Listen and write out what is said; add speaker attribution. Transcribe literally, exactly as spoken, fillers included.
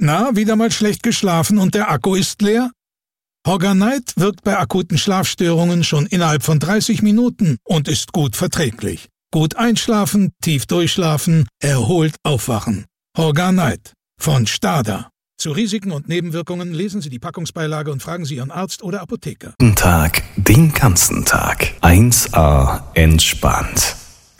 Speaker 1: Na, wieder mal schlecht geschlafen und der Akku ist leer? Horganite wirkt bei akuten Schlafstörungen schon innerhalb von dreißig Minuten und ist gut verträglich. Gut einschlafen, tief durchschlafen, erholt aufwachen. Horganite von Stada. Zu Risiken und Nebenwirkungen lesen Sie die Packungsbeilage und fragen Sie Ihren Arzt oder Apotheker.
Speaker 2: Guten Tag, den ganzen Tag. eins A entspannt.